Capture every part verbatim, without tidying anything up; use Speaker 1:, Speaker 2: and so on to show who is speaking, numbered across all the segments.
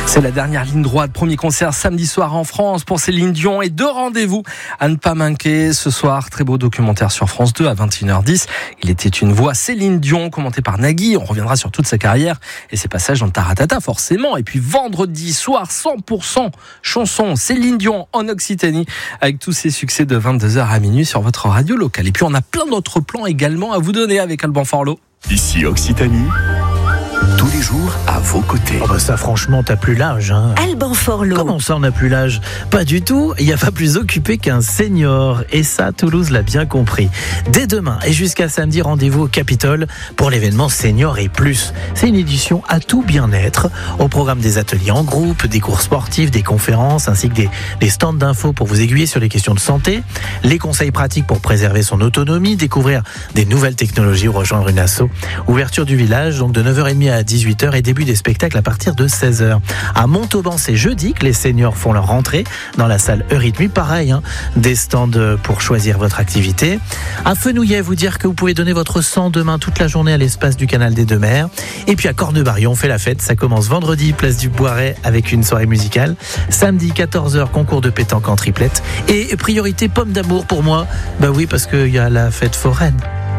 Speaker 1: C'est la dernière ligne droite. Premier concert samedi soir en France pour Céline Dion et deux rendez-vous à ne pas manquer ce soir. Très beau documentaire sur France deux à vingt et une heures dix. Il était une voix, Céline Dion, commentée par Nagui. On reviendra sur toute sa carrière et ses passages dans le Taratata forcément. Et puis vendredi soir, cent pour cent chanson Céline Dion en Occitanie avec tous ses succès de vingt-deux heures à minuit sur votre radio locale. Et puis on a plein d'autres plans également à vous donner avec Alban Forlot.
Speaker 2: Ici Occitanie, tous les jours à vos côtés.
Speaker 3: Oh bah ça franchement t'as plus l'âge hein.
Speaker 4: Alban Forlot.
Speaker 3: Comment ça on n'a plus l'âge? Pas du tout, il n'y a pas plus occupé qu'un senior. Et ça Toulouse l'a bien compris. Dès demain et jusqu'à samedi, rendez-vous au Capitole pour l'événement Senior et Plus. C'est une édition à tout bien-être. Au programme des ateliers en groupe, des cours sportifs, des conférences ainsi que des, des stands d'infos pour vous aiguiller sur les questions de santé, les conseils pratiques pour préserver son autonomie, découvrir des nouvelles technologies ou rejoindre une asso. Ouverture du village donc de neuf heures trente à dix-huit heures et début des spectacles à partir de seize heures. À Montauban, c'est jeudi que les seniors font leur rentrée dans la salle Eurythmie. Pareil, hein, des stands pour choisir votre activité. À Fenouillet, vous dire que vous pouvez donner votre sang demain toute la journée à l'espace du canal des Deux Mers. Et puis à Cornebarion, on fait la fête. Ça commence vendredi, place du Boiret avec une soirée musicale. Samedi, quatorze heures, concours de pétanque en triplette. Et priorité pomme d'amour pour moi. Bah oui, parce qu'il y a la fête foraine.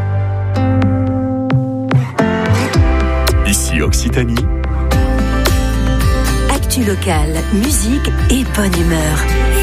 Speaker 2: Ici Occitanie,
Speaker 4: Actu locale, musique et bonne humeur.